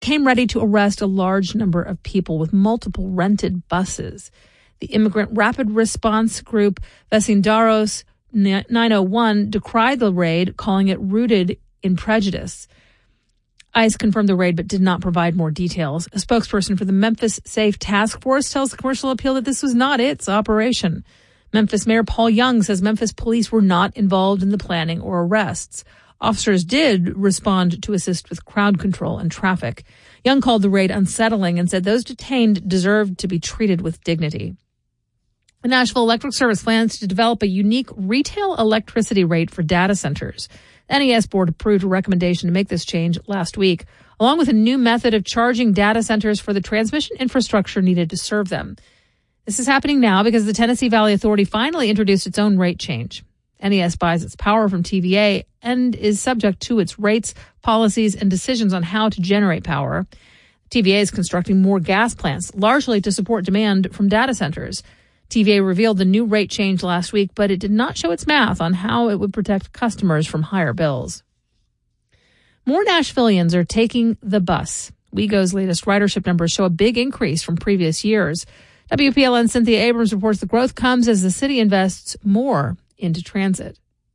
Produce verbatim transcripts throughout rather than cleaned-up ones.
came ready to arrest a large number of people with multiple rented buses. The immigrant rapid response group Vecindaros nine oh one decried the raid, calling it rooted in prejudice. ICE confirmed the raid but did not provide more details. A spokesperson for the Memphis Safe Task Force tells the Commercial Appeal that this was not its operation. Memphis Mayor Paul Young says Memphis police were not involved in the planning or arrests. Officers did respond to assist with crowd control and traffic. Young called the raid unsettling and said those detained deserved to be treated with dignity. The Nashville Electric Service plans to develop a unique retail electricity rate for data centers. The N E S board approved a recommendation to make this change last week, along with a new method of charging data centers for the transmission infrastructure needed to serve them. This is happening now because the Tennessee Valley Authority finally introduced its own rate change. N E S buys its power from T V A and is subject to its rates, policies, and decisions on how to generate power. T V A is constructing more gas plants, largely to support demand from data centers. T V A revealed the new rate change last week, but it did not show its math on how it would protect customers from higher bills. More Nashvillians are taking the bus. WeGo's latest ridership numbers show a big increase from previous years. W P L N's Cynthia Abrams reports the growth comes as the city invests more into transit.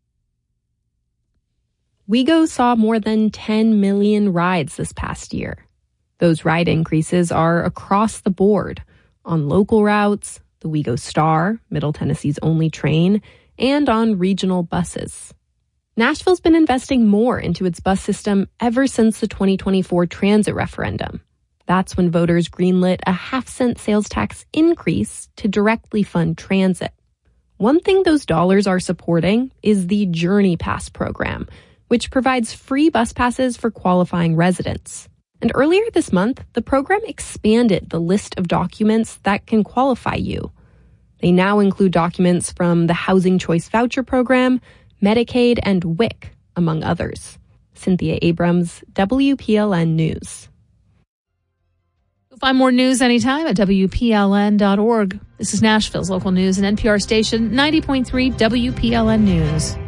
WeGo saw more than ten million rides this past year. Those ride increases are across the board on local routes, the WeGo Star, Middle Tennessee's only train, and on regional buses. Nashville's been investing more into its bus system ever since the twenty twenty-four transit referendum. That's when voters greenlit a half-cent sales tax increase to directly fund transit. One thing those dollars are supporting is the Journey Pass program, which provides free bus passes for qualifying residents. And earlier this month, the program expanded the list of documents that can qualify you. They now include documents from the Housing Choice Voucher Program, Medicaid, and W I C, among others. Cynthia Abrams, W P L N News. You'll find more news anytime at W P L N dot org. This is Nashville's local news and N P R station ninety point three W P L N News.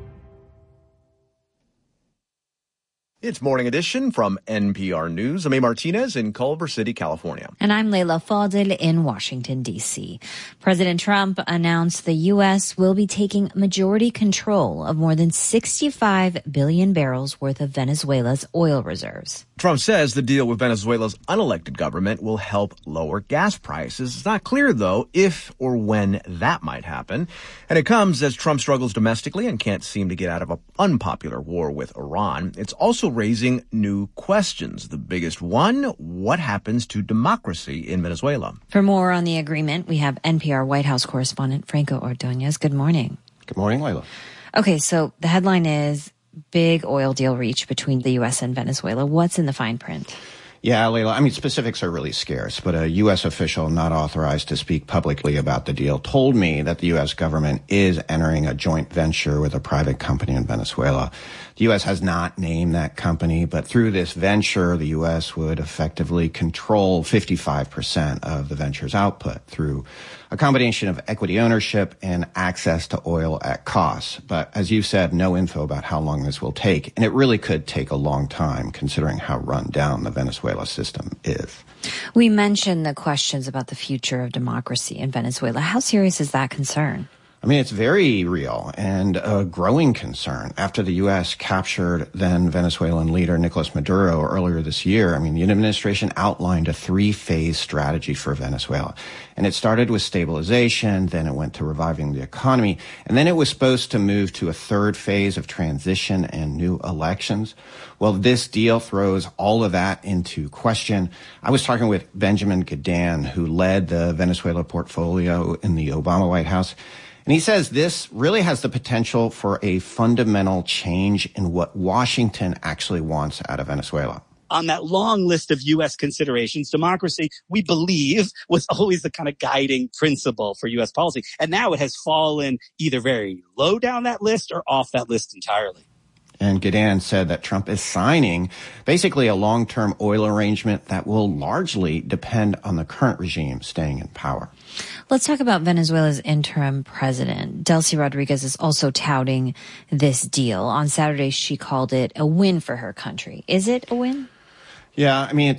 It's Morning Edition from N P R News. I'm A. Martinez in Culver City, California. And I'm Leila Fadel in Washington, D C. President Trump announced the U S will be taking majority control of more than sixty-five billion barrels worth of Venezuela's oil reserves. Trump says the deal with Venezuela's unelected government will help lower gas prices. It's not clear, though, if or when that might happen. And it comes as Trump struggles domestically and can't seem to get out of an unpopular war with Iran. It's also raising new questions. The biggest one, what happens to democracy in Venezuela? For more on the agreement, we have N P R White House correspondent Franco Ordonez. Good morning. Good morning, Leila. Okay, so the headline is big oil deal reached between the U S and Venezuela. What's in the fine print? Yeah, Leila, I mean, specifics are really scarce, but a U S official not authorized to speak publicly about the deal told me that the U S government is entering a joint venture with a private company in Venezuela. The U S has not named that company, but through this venture, the U S would effectively control fifty-five percent of the venture's output through a combination of equity ownership and access to oil at cost. But as you said, no info about how long this will take. And it really could take a long time considering how run down the Venezuela system is. We mentioned the questions about the future of democracy in Venezuela. How serious is that concern? I mean, it's very real and a growing concern. After the U S captured then Venezuelan leader Nicolas Maduro earlier this year, I mean, the administration outlined a three-phase strategy for Venezuela. And it started with stabilization, then it went to reviving the economy, and then it was supposed to move to a third phase of transition and new elections. Well, this deal throws all of that into question. I was talking with Benjamin Gedan, who led the Venezuela portfolio in the Obama White House. And he says this really has the potential for a fundamental change in what Washington actually wants out of Venezuela. On that long list of U S considerations, democracy, we believe, was always the kind of guiding principle for U S policy. And now it has fallen either very low down that list or off that list entirely. And Gedan said that Trump is signing basically a long-term oil arrangement that will largely depend on the current regime staying in power. Let's talk about Venezuela's interim president. Delcy Rodriguez is also touting this deal. On Saturday, she called it a win for her country. Is it a win? Yeah, I mean,